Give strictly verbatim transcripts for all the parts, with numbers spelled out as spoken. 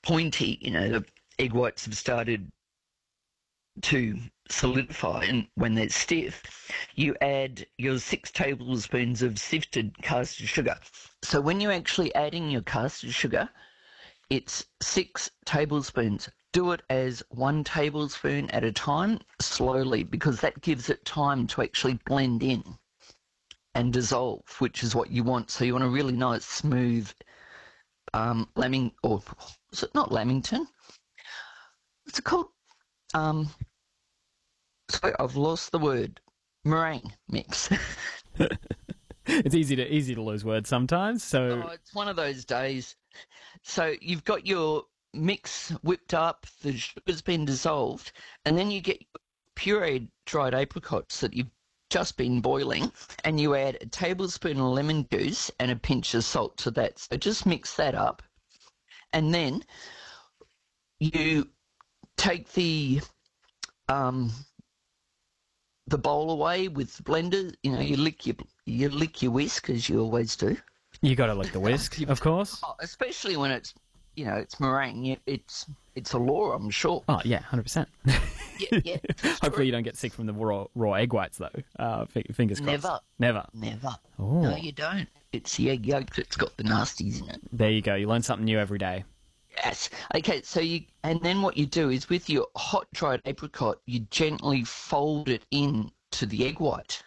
pointy, you know, the egg whites have started to solidify, and when they're stiff, you add your six tablespoons of sifted caster sugar. So when you're actually adding your caster sugar, it's six tablespoons. Do it as one tablespoon at a time, slowly, because that gives it time to actually blend in and dissolve, which is what you want. So you want a really nice, smooth um, Laming, or is it not Lamington? What's it called? Um, sorry, I've lost the word. Meringue mix. It's easy to easy to lose words sometimes. So oh, it's one of those days. So you've got your mix whipped up, the sugar's been dissolved, and then you get pureed dried apricots that you've just been boiling, and you add a tablespoon of lemon juice and a pinch of salt to that. So just mix that up, and then you take the um, the bowl away with the blender. You know, you lick your you lick your whisk as you always do. You got to lick the whisk, of course. Oh, especially when it's, you know, it's meringue. It's it's a law, I'm sure. Oh yeah, hundred percent. Yeah, yeah. Hopefully you don't get sick from the raw raw egg whites though. Uh, f- fingers crossed. Never, never, never. Oh. No, you don't. It's the egg yolk that's got the nasties in it. There you go. You learn something new every day. Yes. Okay. So you, and then what you do is with your hot dried apricot, you gently fold it in to the egg white.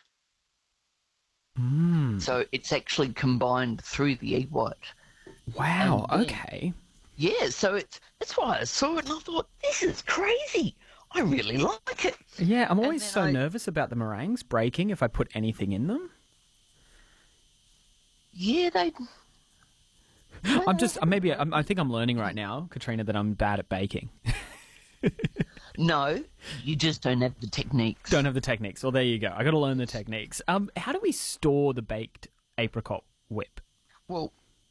Mm. So it's actually combined through the egg white. Wow. Then, okay. Yeah. So it's that's why I saw it and I thought, this is crazy. I really like it. Yeah, I'm always so I, nervous about the meringues breaking if I put anything in them. Yeah, they. I'm just maybe I'm, I think I'm learning right now, Katrina, that I'm bad at baking. No, you just don't have the techniques. Don't have the techniques. Well, there you go. I got to learn the techniques. Um, how do we store the baked apricot whip? Well,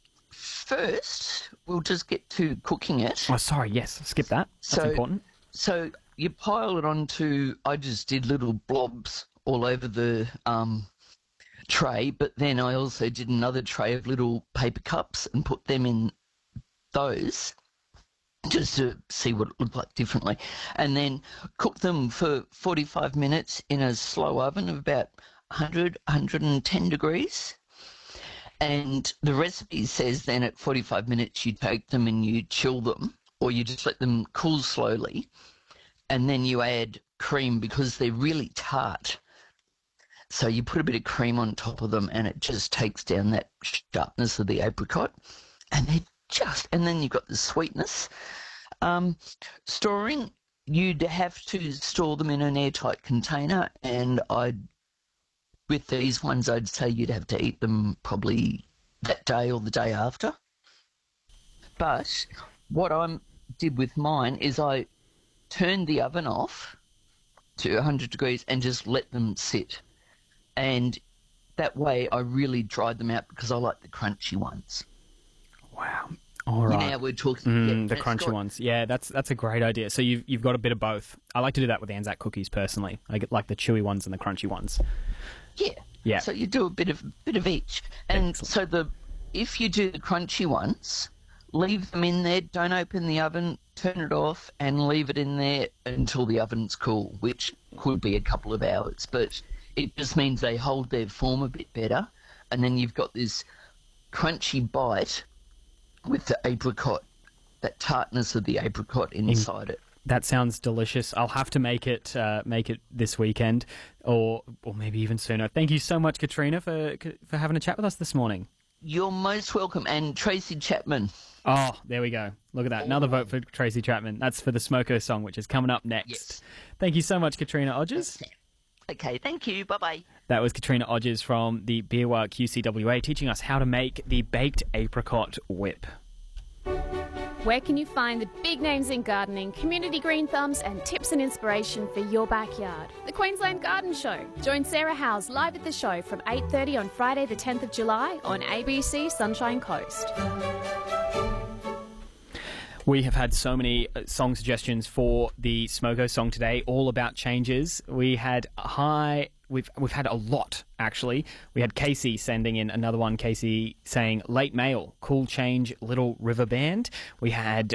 first we'll just get to cooking it. Oh, sorry. Yes, skip that. That's so, important. So you pile it onto. I just did little blobs all over the um, tray, but then I also did another tray of little paper cups and put them in those, just to see what it looked like differently. And then cook them for forty-five minutes in a slow oven of about one hundred, one hundred ten degrees. And the recipe says then at forty-five minutes you take them and you chill them, or you just let them cool slowly. And then you add cream because they're really tart. So you put a bit of cream on top of them and it just takes down that sharpness of the apricot. And they're just, and then you've got the sweetness. Um, storing, you'd have to store them in an airtight container, and I'd, with these ones, I'd say you'd have to eat them probably that day or the day after. But what I did with mine is I turned the oven off to one hundred degrees and just let them sit. And that way I really dried them out because I like the crunchy ones. Wow. All right. You know how we're talking mm, yeah, the crunchy got... ones. Yeah, that's that's a great idea. So you've you've got a bit of both. I like to do that with Anzac cookies personally. I get like the chewy ones and the crunchy ones. Yeah. Yeah. So you do a bit of bit of each. And Excellent. so the if you do the crunchy ones, leave them in there, don't open the oven, turn it off and leave it in there until the oven's cool, which could be a couple of hours, but it just means they hold their form a bit better, and then you've got this crunchy bite with the apricot, that tartness of the apricot inside it. That sounds delicious. I'll have to make it uh, make it this weekend, or or maybe even sooner. Thank you so much, Katrina, for for having a chat with us this morning. You're most welcome. And Tracy Chapman. Oh, there we go. Look at that. Another vote for Tracy Chapman. That's for the Smoko song, which is coming up next. Yes. Thank you so much, Katrina Odgers. Okay, thank you. Bye-bye. That was Katrina Odgers from the Beerwah Q C W A teaching us how to make the baked apricot whip. Where can you find the big names in gardening, community green thumbs and tips and inspiration for your backyard? The Queensland Garden Show. Join Sarah Howes live at the show from eight thirty on Friday the tenth of July on A B C Sunshine Coast. We have had so many song suggestions for the Smoko song today, all about changes. We had high... We've we've had a lot, actually. We had Casey sending in another one, Casey saying, Late Mail, Cool Change, Little River Band. We had